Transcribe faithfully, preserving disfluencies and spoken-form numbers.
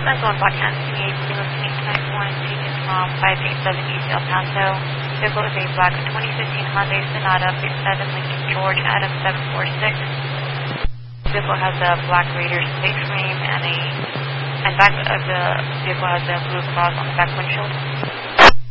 Central and Black County eight, listening to ninety-one, taken from five eight seven East El Paso. Vehicle is a black twenty fifteen Hyundai Sonata, base seven Lincoln George, Adam seven four six. Vehicle has a black Raiders plate frame and a, and back of the vehicle has a blue cross on the back windshield.